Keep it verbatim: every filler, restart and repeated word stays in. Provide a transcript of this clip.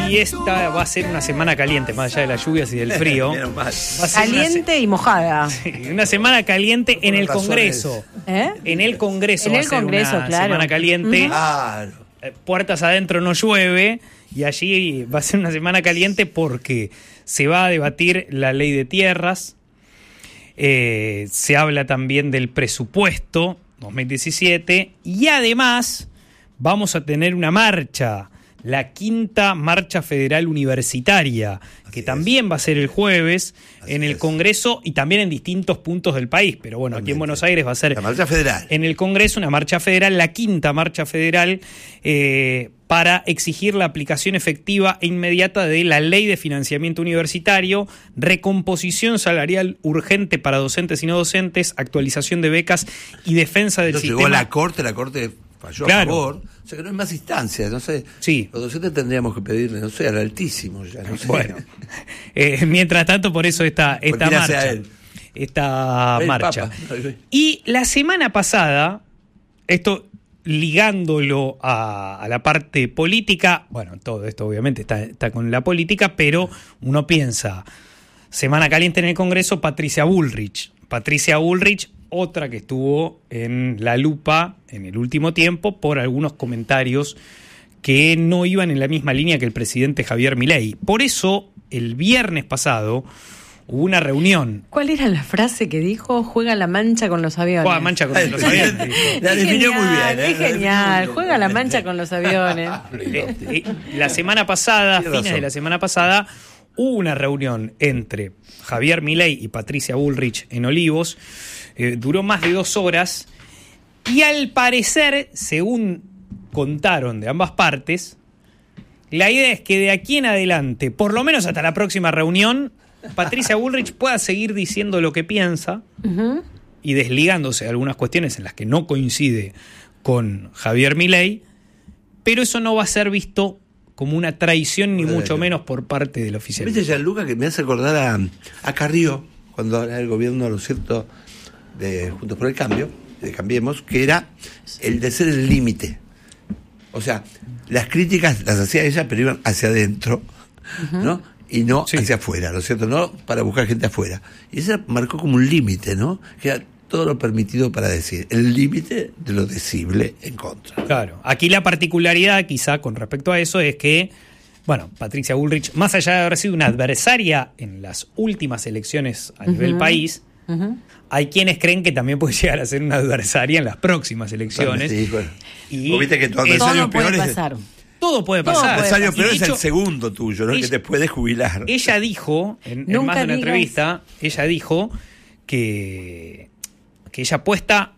Y esta va a ser una semana caliente, más allá de las lluvias y del frío. Va a ser Caliente se- y mojada. Sí, una semana caliente en el razones. Congreso. ¿Eh? En el Congreso En va el a ser Congreso, una claro. semana caliente. Claro. Eh, Puertas adentro no llueve. Y allí va a ser una semana caliente porque se va a debatir la ley de tierras. Eh, se habla también del presupuesto dos mil diecisiete. Y además vamos a tener una marcha, la quinta marcha federal universitaria, que es. también va a ser el jueves Así en el es. Congreso y también en distintos puntos del país. Pero bueno, aquí en Totalmente. Buenos Aires va a ser La marcha federal. en el Congreso una marcha federal, la quinta marcha federal, eh, para exigir la aplicación efectiva e inmediata de la Ley de Financiamiento Universitario, recomposición salarial urgente para docentes y no docentes, actualización de becas y defensa del Entonces sistema. llegó a la Corte, la Corte falló Claro. a favor. O sea que no hay más instancias, no sé. Sí. Los docentes tendríamos que pedirle, no sé, al Altísimo ya, no sé. Bueno, eh, mientras tanto, por eso esta, esta Cualquiera sea marcha. él. Esta El marcha. Papa. Y la semana pasada, esto ligándolo a, a la parte política, bueno, todo esto obviamente está, está con la política, pero uno piensa, semana caliente en el Congreso, Patricia Bullrich. Patricia Bullrich, otra que estuvo en la lupa en el último tiempo por algunos comentarios que no iban en la misma línea que el presidente Javier Milei. Por eso, el viernes pasado hubo una reunión. ¿Cuál era la frase que dijo? Juega la mancha con los aviones. Juega mancha con los aviones. La Qué definió muy genial, bien. ¿eh? Qué genial. Juega la mancha con los aviones. Eh, eh, la semana pasada, Tiene fines razón. de la semana pasada, hubo una reunión entre Javier Milei y Patricia Bullrich en Olivos. Eh, duró más de dos horas y al parecer, según contaron de ambas partes, la idea es que de aquí en adelante, por lo menos hasta la próxima reunión, Patricia Bullrich pueda seguir diciendo lo que piensa Ujú. y desligándose de algunas cuestiones en las que no coincide con Javier Milei, pero eso no va a ser visto como una traición ni Bueno. mucho menos por parte del oficialismo. ¿Viste, Gianluca, que me hace acordar a, a Carrió, cuando era el gobierno, lo cierto, de Juntos por el Cambio, de Cambiemos, que era el de ser el límite. O sea, las críticas las hacía ella, pero iban hacia adentro, ¿no? Y no Sí. hacia afuera, ¿no es cierto? No para buscar gente afuera. Y esa marcó como un límite, ¿no? Que era todo lo permitido para decir, el límite de lo decible en contra. Claro, aquí la particularidad quizá con respecto a eso es que, bueno, Patricia Bullrich, más allá de haber sido una adversaria en las últimas elecciones a nivel país, Ujú. hay quienes creen que también puede llegar a ser una adversaria en las próximas elecciones. Sí, bueno. Y Vos viste que tu es- adversario Todo puede peor es- pasar. Todo puede Todo pasar. puede adversario pasar. peor Y es de el hecho, segundo tuyo, ¿no? El ella- que te puede jubilar. Ella dijo, en, en Nunca más de una digas- entrevista, ella dijo que, que ella apuesta